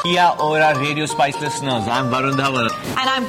Kia ora Radio Spice listeners. I'm Varun Dhawan. And I'm